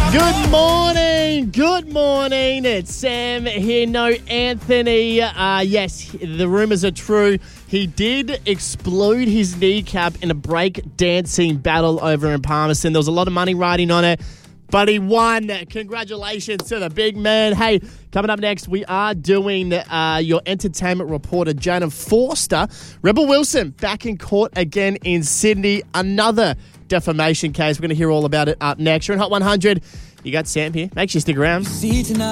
Good morning. Good morning. It's Sam here. No, Anthony. Yes, the rumours are true. He did explode his kneecap in a break dancing battle over in Palmerston. There was a lot of money riding on it, but he won. Congratulations to the big man. Hey, coming up next, we are doing your entertainment reporter, Jana Forster. Rebel Wilson back in court again in Sydney. Another defamation case. We're going to hear all about it up next. You're in Hot 100. You got Sam here. Make sure you stick around.